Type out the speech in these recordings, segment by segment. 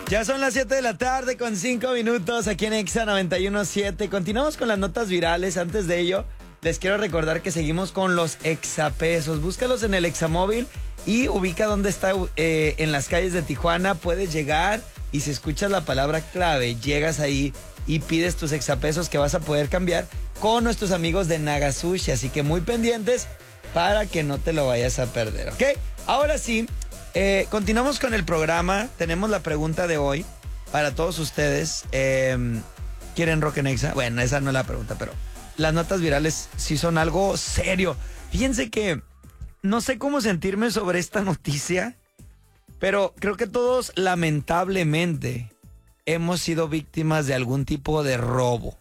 Ya son las 7 de la tarde con 5 minutos aquí en Exa 91.7. Continuamos con las notas virales. Antes de ello, les quiero recordar que seguimos con los exapesos. Búscalos en el examóvil y ubica dónde está en las calles de Tijuana. Puedes llegar y si escuchas la palabra clave, llegas ahí y pides tus exapesos que vas a poder cambiar con nuestros amigos de Nagasushi. Así que muy pendientes para que no te lo vayas a perder, ¿ok? Ahora sí. Continuamos con el programa. Tenemos la pregunta de hoy para todos ustedes. ¿Quieren Rock en Exa? Bueno, esa no es la pregunta, pero las notas virales sí son algo serio. Fíjense que no sé cómo sentirme sobre esta noticia, pero creo que todos lamentablemente hemos sido víctimas de algún tipo de robo.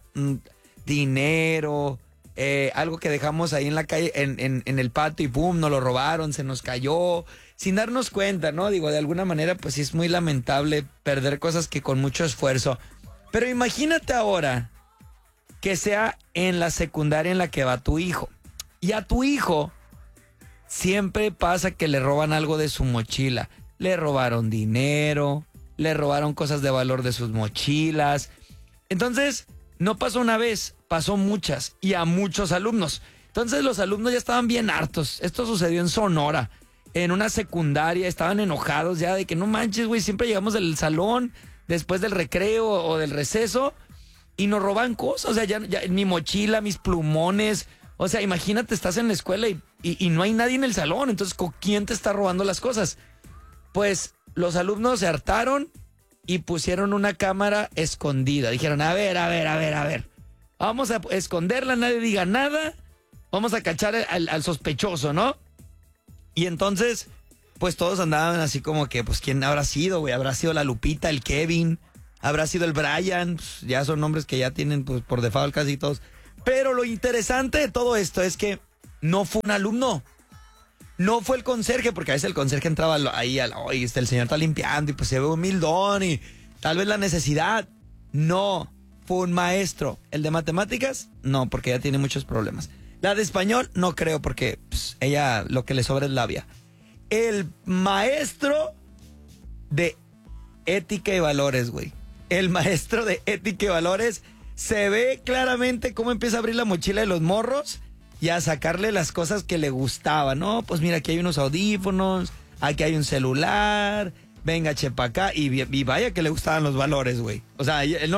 Dinero, algo que dejamos ahí en la calle, en el patio y boom, nos lo robaron, se nos cayó, sin darnos cuenta, ¿no? Digo, de alguna manera, pues sí es muy lamentable perder cosas que con mucho esfuerzo. Pero imagínate ahora que sea en la secundaria en la que va tu hijo. Y a tu hijo siempre pasa que le roban algo de su mochila. Le robaron dinero, le robaron cosas de valor de sus mochilas. Entonces, no pasó una vez, pasó muchas y a muchos alumnos. Entonces los alumnos ya estaban bien hartos. Esto sucedió en Sonora. En una secundaria estaban enojados ya de que no manches, güey, siempre llegamos del salón después del recreo o del receso y nos roban cosas, o sea, ya mi mochila, mis plumones, o sea, imagínate, estás en la escuela y no hay nadie en el salón, entonces ¿con quién te está robando las cosas? Pues los alumnos se hartaron y pusieron una cámara escondida, dijeron, a ver, vamos a esconderla, nadie diga nada, vamos a cachar al sospechoso, ¿no? Y entonces, pues todos andaban así como que, pues, ¿quién habrá sido, güey? ¿Habrá sido la Lupita, el Kevin? ¿Habrá sido el Brian? Pues, ya son nombres que ya tienen, pues, por default casi todos. Pero lo interesante de todo esto es que no fue un alumno. No fue el conserje, porque a veces el conserje entraba ahí, oye, el señor está limpiando y pues se ve humildón y tal vez la necesidad. No, fue un maestro. ¿El de matemáticas? No, porque ella tiene muchos problemas. La de español, no creo, porque pues, ella lo que le sobra es labia. El maestro de ética y valores, güey. El maestro de ética y valores se ve claramente cómo empieza a abrir la mochila de los morros y a sacarle las cosas que le gustaban. No, pues mira, aquí hay unos audífonos, aquí hay un celular, venga, chepa acá. Y vaya que le gustaban los valores, güey. O sea, él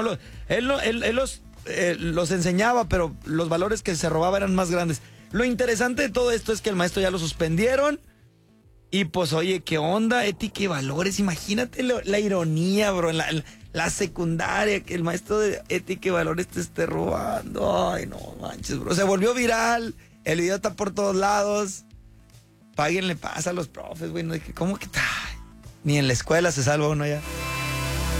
los enseñaba, pero los valores que se robaba eran más grandes. Lo interesante de todo esto es que el maestro ya lo suspendieron y pues oye, ¿qué onda? Ética y valores, imagínate la ironía, bro, en la secundaria, que el maestro de ética y valores te esté robando. Ay, no manches, bro, se volvió viral, el video está por todos lados. Páguenle pasa a los profes, güey, ¿cómo que? Ni en la escuela se salva uno ya.